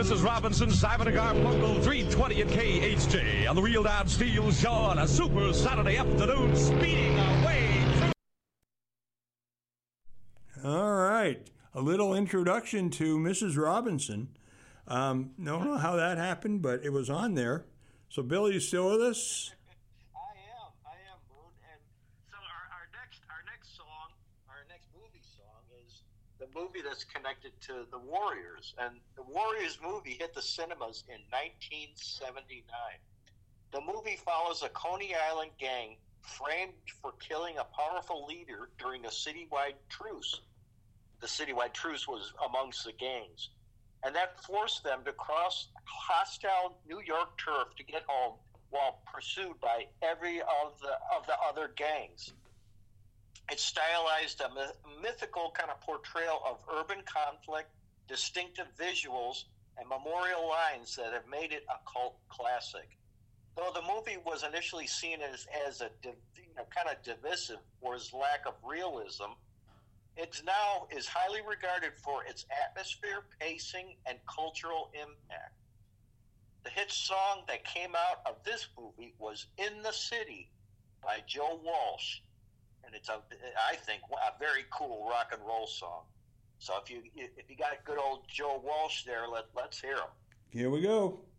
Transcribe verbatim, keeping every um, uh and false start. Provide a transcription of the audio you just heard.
Missus Robinson, Simon and Garfunkel, three twenty at K H J on the Real Down Steel Show on a super Saturday afternoon, speeding our way through. All right, a little introduction to Missus Robinson. Um, don't know how that happened, but it was on there. So, Bill, you still with us? I am, I am, Moon. And so our, our next, our next song, our next movie song is the movie that's connected to the Warriors. And the Warriors movie hit the cinemas in nineteen seventy-nine. The movie follows a Coney Island gang framed for killing a powerful leader during a citywide truce. The citywide truce was amongst the gangs. And that forced them to cross hostile New York turf to get home while pursued by every of the of the other gangs. It stylized a mythical kind of portrayal of urban conflict, distinctive visuals, and memorial lines that have made it a cult classic. Though the movie was initially seen as, as a you know, kind of divisive for its lack of realism, it now is highly regarded for its atmosphere, pacing, and cultural impact. The hit song that came out of this movie was "In the City" by Joe Walsh. And it's, a, I think, a very cool rock and roll song. So if you if you got good old Joe Walsh there, let, let's hear him. Here we go.